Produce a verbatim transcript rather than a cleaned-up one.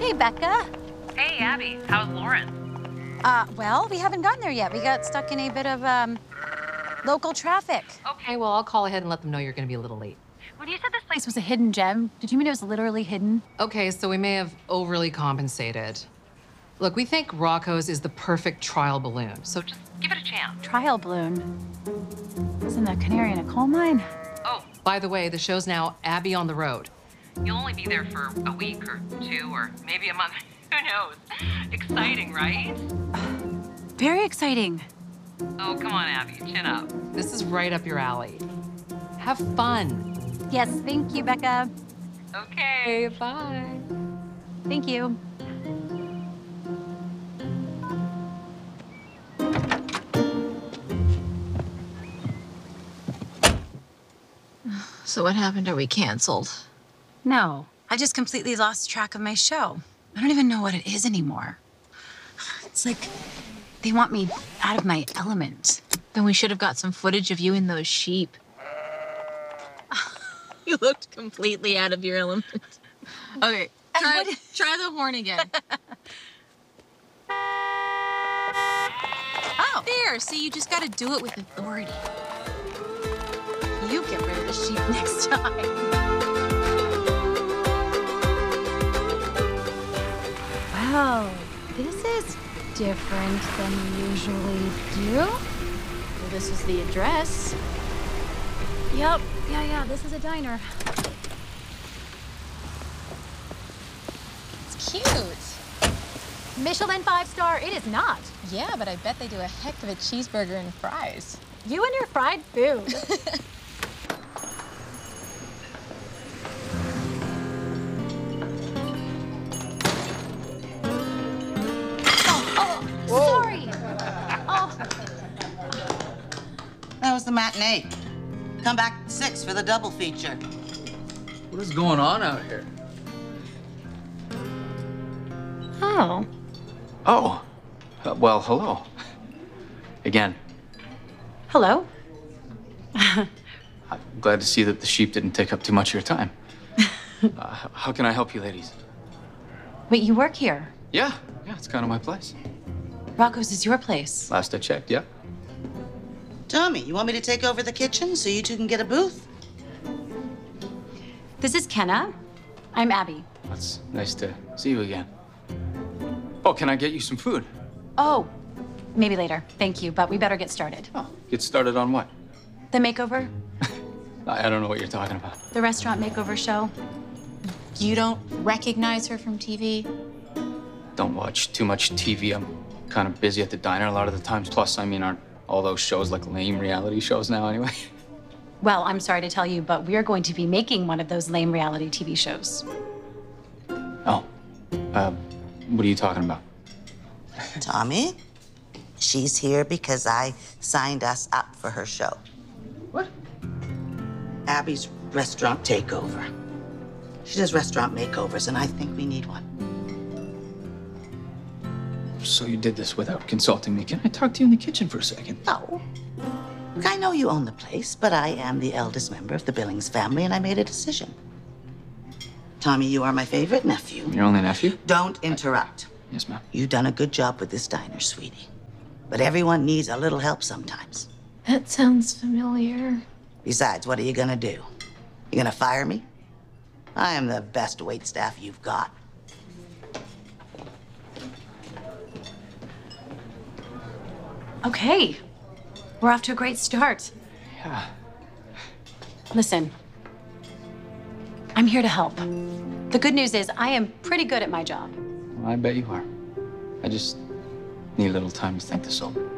Hey, Becca. Hey, Abby. How's Lauren? Uh, well, we haven't gotten there yet. We got stuck in a bit of, um, local traffic. Okay, well, I'll call ahead and let them know you're gonna be a little late. When you said this place was a hidden gem, did you mean it was literally hidden? Okay, so we may have overly compensated. Look, we think Rocco's is the perfect trial balloon, so just give it a chance. Trial balloon. Isn't a canary in a coal mine? Oh, by the way, the show's now Abby on the Road. You'll only be there for a week or two or maybe a month. Who knows? Exciting, right? Very exciting. Oh, come on, Abby, chin up. This is right up your alley. Have fun. Yes, thank you, Becca. Okay, bye. Thank you. So what happened? Are we canceled? No, I just completely lost track of my show. I don't even know what it is anymore. It's like they want me out of my element. Then we should have got some footage of you in those sheep. You looked completely out of your element. Okay, try, try the horn again. Oh, there. See, you just got to do it with authority. You get rid of the sheep next time. Wow, this is different than we usually do. Well, this is the address. Yep, yeah, yeah, this is a diner. It's cute. Michelin five star, it is not. Yeah, but I bet they do a heck of a cheeseburger and fries. You and your fried food. Sorry. Oh. That was the matinee. Come back at six for the double feature. What is going on out here? Oh. Oh, uh, well, hello. Again. Hello. I'm glad to see that the sheep didn't take up too much of your time. uh, how can I help you, ladies? Wait, you work here? Yeah, yeah, it's kind of my place. Rocco's is your place. Last I checked, yeah. Tommy, you want me to take over the kitchen so you two can get a booth? This is Kenna. I'm Abby. It's nice to see you again. Oh, can I get you some food? Oh, maybe later. Thank you, but we better get started. Oh, get started on what? The makeover, I I don't know what you're talking about. the restaurant makeover show. You don't recognize her from T V? Don't watch too much T V. I'm kind of busy at the diner a lot of the times. Plus, I mean, aren't all those shows like lame reality shows now anyway? Well, I'm sorry to tell you, but we're going to be making one of those lame reality T V shows. Oh, uh, what are you talking about? Tommy, she's here because I signed us up for her show. What? Abby's restaurant takeover. She does restaurant makeovers, and I think we need one. So you did this without consulting me. Can I talk to you in the kitchen for a second? No. Look, I know you own the place, but I am the eldest member of the Billings family, and I made a decision. Tommy, you are my favorite nephew. Your only nephew? Don't interrupt. Yes, ma'am. You've done a good job with this diner, sweetie. But everyone needs a little help sometimes. That sounds familiar. Besides, what are you gonna do? You gonna fire me? I am the best waitstaff you've got. Okay, we're off to a great start. Yeah. Listen, I'm here to help. The good news is I am pretty good at my job. Well, I bet you are. I just need a little time to think this over.